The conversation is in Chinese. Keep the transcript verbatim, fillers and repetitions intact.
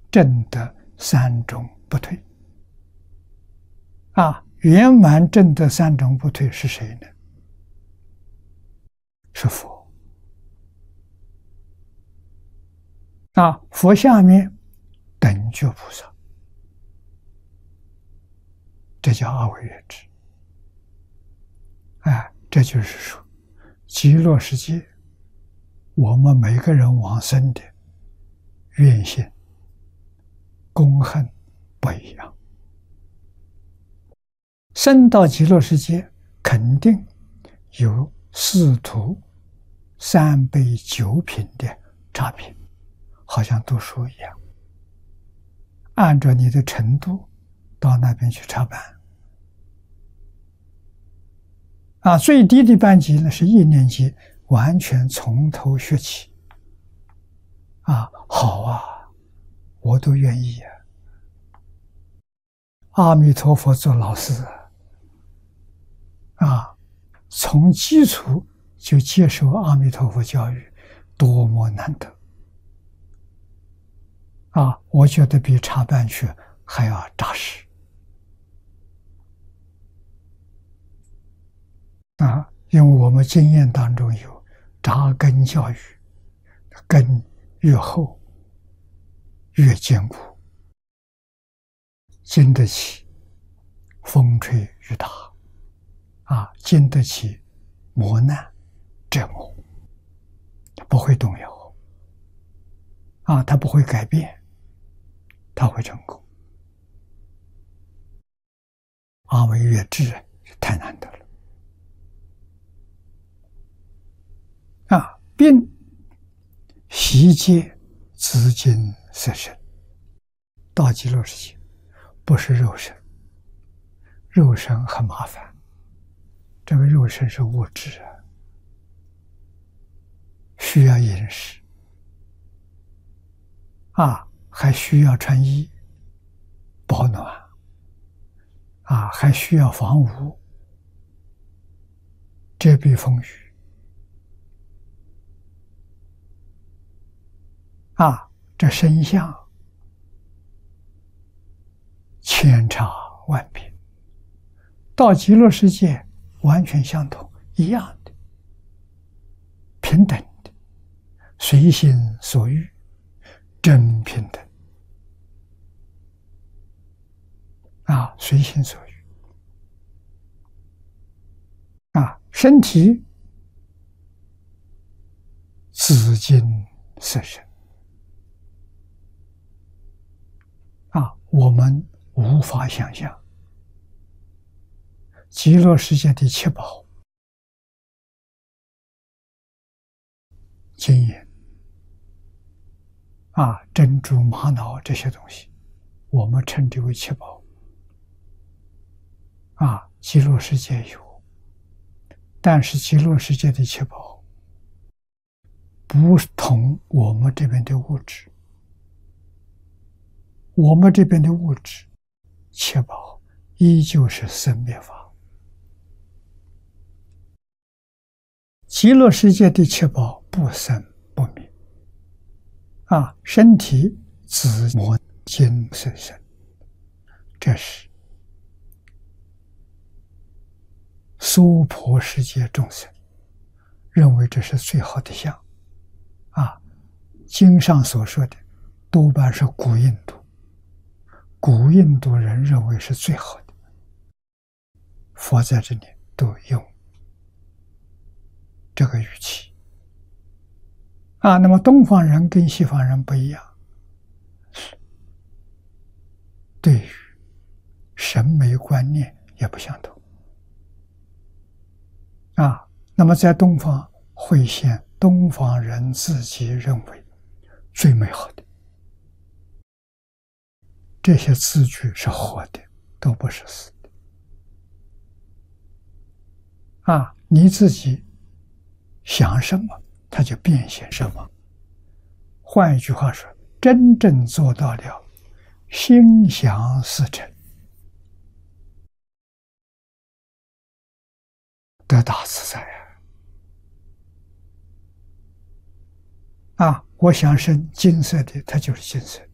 证得三种不退。啊，圆满证得三种不退是谁呢？是佛。啊，佛下面等觉菩萨，这叫二位月支。哎，这就是说，极乐世界，我们每个人往生的愿心、功恨不一样。生到极乐世界，肯定有四土、三杯九品的差别，好像读书一样。按照你的程度，到那边去插班。啊，最低的班级呢是一年级，完全从头学起。啊，好啊，我都愿意啊。阿弥陀佛做老师啊，从基础就接受阿弥陀佛教育，多么难得啊！我觉得比插班学还要扎实啊，因为我们经验当中有扎根教育，根越厚越坚固，经得起风吹雨打啊，经得起磨难折磨，不会动摇啊，它不会改变，它会成功。阿惟越致太难得了啊！并悉皆资金色身，到极乐世界不是肉身，肉身很麻烦。这个肉身是物质啊，需要饮食啊，还需要穿衣保暖啊，还需要房屋遮蔽风雨啊，这身相千差万别，到极乐世界完全相同，一样的，平等的，随心所欲，真平等啊，随心所欲啊，身体紫金色身啊，我们无法想象极乐世界的七宝、金银啊、珍珠、玛瑙这些东西，我们称之为七宝啊。极乐世界有，但是极乐世界的七宝不同我们这边的物质，我们这边的物质七宝依旧是生灭法。极乐世界的七宝不生不灭啊，身体紫磨金色身，这是娑婆世界众生认为这是最好的相啊。经上所说的多半是古印度，古印度人认为是最好的，佛在这里都用这个语气啊。那么东方人跟西方人不一样，对于审美观念也不相同啊。那么在东方会现东方人自己认为最美好的这些字句是活的，都不是死的啊。你自己想什么，它就变现什么。换一句话说，真正做到了心想事成，得大自在啊！啊，我想生金色的，它就是金色的；